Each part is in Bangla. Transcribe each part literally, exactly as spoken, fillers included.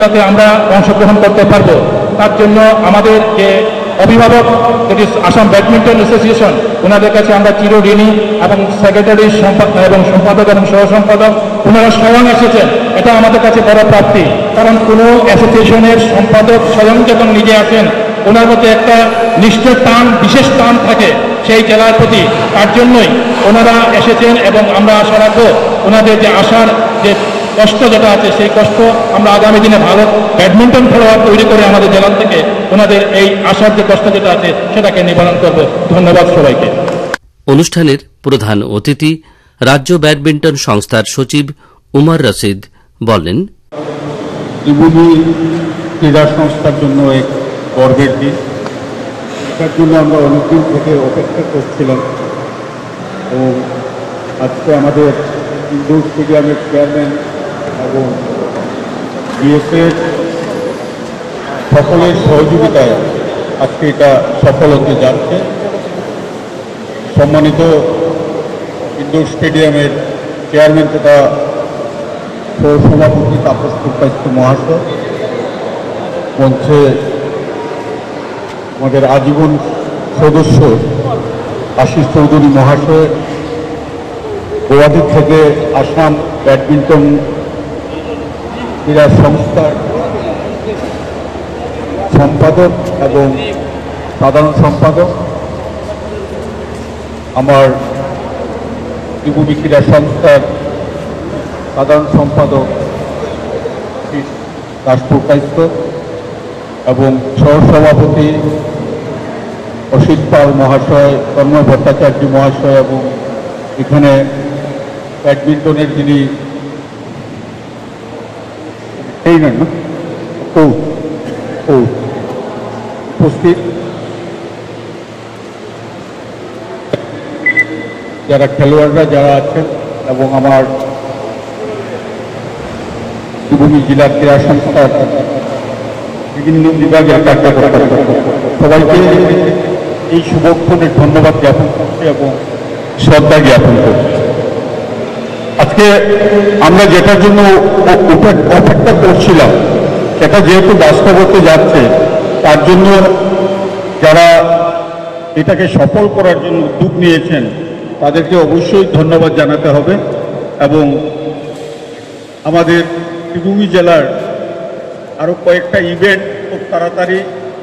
তাতে আমরা অংশগ্রহণ করতে পারবো। তার জন্য আমাদের যে অভিভাবক আসাম ব্যাডমিন্টন অ্যাসোসিয়েশন, ওনাদের কাছে আমরা চিরঋণী, এবং সেক্রেটারি এবং সম্পাদক এবং সহ সম্পাদক ওনারা স্বয়ং এসেছেন। এটা আমাদের কাছে বড় প্রাপ্তি, কারণ কোনো অ্যাসোসিয়েশনের সম্পাদক স্বয়ং যখন নিজে আসেন, ওনার মধ্যে একটা নিষ্ঠের টান, বিশেষ টান থাকে সেই জেলার প্রতি। তার জন্যই ওনারা এসেছেন, এবং আমরা আশা রাখবো ওনাদের যে আসার যে কষ্ট যেটা আছে, সেই কষ্ট আমরা আগামী দিনে ভালো ব্যাডমিন্টন খেলোয়াড় তৈরি করে আমাদের জেলা থেকে ওনাদের এই আসার যে কষ্ট যেটা আছে সেটাকে নিবারণ করব। ধন্যবাদ সবাইকে। অনুষ্ঠানের প্রধান অতিথি রাজ্য ব্যাডমিন্টন সংস্থার সচিব উমর রশিদ বলেন, ত্রিভুবী ক্রীড়া সংস্থার জন্য এক গর্বের দিন। এটার জন্য আমরা অনেকদিন থেকে অপেক্ষা করছিলাম, ও আজকে আমাদের ইনডোর স্টেডিয়ামের চেয়ারম্যান এবং বিএসএর সকলের সহযোগিতায় আজকে এটা সফল হতে যাচ্ছে। সম্মানিত ইনডোর স্টেডিয়ামের চেয়ারম্যান তথা সভাপতি তাপস পুরকায়স্থ মহাশয়, মঞ্চে আমাদের আজীবন সদস্য আশিস চৌধুরী মহাশয়, গুয়াহাটি থেকে আসাম ব্যাডমিন্টন ক্রীড়া সংস্থার সম্পাদক এবং সাধারণ সম্পাদক, আমার ত্রিভুবী ক্রীড়া সংস্থার সাধারণ সম্পাদক দাসপুর কাইস্ত এবং সহসভাপতি অসিত পাল মহাশয়, তন্ময় ভট্টাচার্য মহাশয়, এবং এখানে ব্যাডমিন্টনের যিনি ট্রেনার না কোচ কোচ উপস্থিত, যারা খেলোয়াড়রা যারা আছেন, এবং আমার ত্রিভুবী জেলা ক্রীড়া সংস্থার বিভিন্ন বিভাগের কার্যকর্তা সবাইকে এই শুভক্ষণে ধন্যবাদ জ্ঞাপন করছি এবং শ্রদ্ধা জ্ঞাপন করছি। আজকে আমরা যেটার জন্য অপেক্ষা করছিলাম সেটা যেহেতু বাস্তব হতে যাচ্ছে, তার জন্য যারা এটাকে সফল করার জন্য উদ্যোগ নিয়েছেন তাদেরকে অবশ্যই ধন্যবাদ জানাতে হবে। এবং আমাদের ত্রিভুবী জেলার আরও কয়েকটা ইভেন্ট খুব তাড়াতাড়ি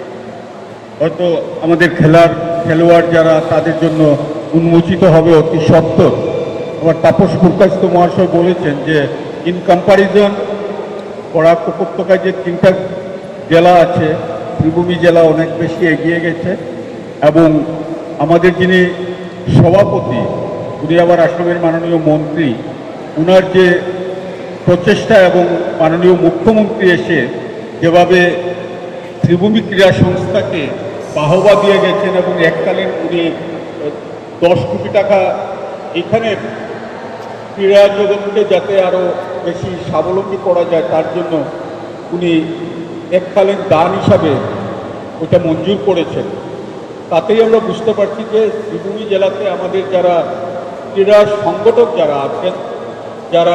হয়তো আমাদের খেলার খেলোয়াড় যারা তাদের জন্য উন্মোচিত হবে অতি সত্বর। আমার তাপস পুরকায়স্থ মহাশয় বলেছেন যে ইন কম্পারিজন বরাক উপত্যকায় যে তিনটা জেলা আছে, ত্রিভুবী জেলা অনেক বেশি এগিয়ে গেছে। এবং আমাদের যিনি সভাপতি, উনি আবার আসামের মাননীয় মন্ত্রী, উনার যে প্রচেষ্টা এবং মাননীয় মুখ্যমন্ত্রী এসে যেভাবে ত্রিভুবী ক্রীড়া সংস্থাকে বাহবা দিয়ে গেছেন, এবং এককালীন উনি দশ কোটি টাকা এখানে ক্রীড়া জগৎকে যাতে আরও বেশি স্বাবলম্বী করা যায় তার জন্য উনি এককালীন দান হিসাবে ওটা মঞ্জুর করেছেন। তাতেই আমরা বুঝতে পারছি যে ত্রিভুবী জেলাতে আমাদের যারা ক্রীড়া সংগঠক যারা আছেন, যারা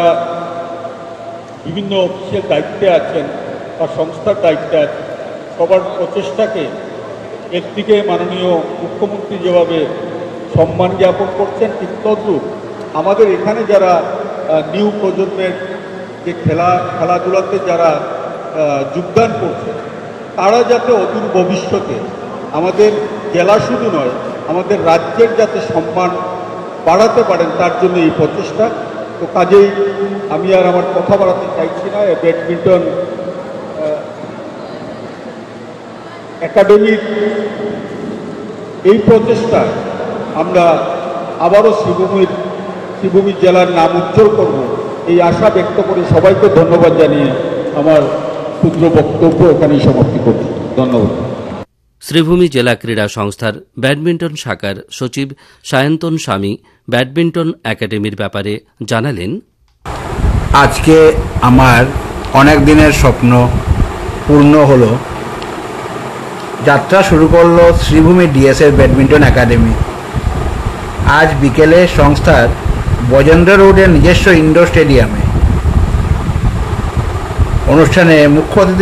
বিভিন্ন অফিসের দায়িত্বে আছেন বা সংস্থার দায়িত্বে আছেন, সবার প্রচেষ্টাকে একদিকে মাননীয় মুখ্যমন্ত্রী যেভাবে সম্মান জ্ঞাপন করছেন, ঠিক তদ্রূপ আমাদের এখানে যারা নিউ প্রজন্মের যে খেলা খেলাধুলাতে যারা যোগদান করছেন, তারা যাতে অদূর ভবিষ্যতে আমাদের জেলা শুধু নয়, আমাদের রাজ্যের যাতে সম্মান বাড়াতে পারেন তার জন্য এই প্রচেষ্টা। তো কাজেই আমি আর আমার কথা বাড়াতে চাইছি না। ব্যাডমিন্টন একাডেমির এই প্রচেষ্টা আমরা আবারও শ্রীভূমির ত্রিভুবী জেলার নাম উজ্জ্বল করব, এই আশা ব্যক্ত করে সবাইকে ধন্যবাদ জানিয়ে আমার ক্ষুদ্র বক্তব্য এখানেই সমাপ্তি করছি। ধন্যবাদ। শ্রীভূমি জেলা ক্রীড়া সংস্থার ব্যাডমিন্টন শাখার সচিব সায়ন্তন স্বামী ব্যাডমিন্টন একাডেমির ব্যাপারে জানালেন, আজকে আমার অনেক দিনের স্বপ্ন পূর্ণ হলো। যাত্রা শুরু করলো শ্রীভূমি ডিএসএর ব্যাডমিন্টন একাডেমি। আজ বিকেলে সংস্থার বজেন্দ্র রোডের নিজস্ব ইনডোর স্টেডিয়ামে অনুষ্ঠানে মুখ্য অতিথি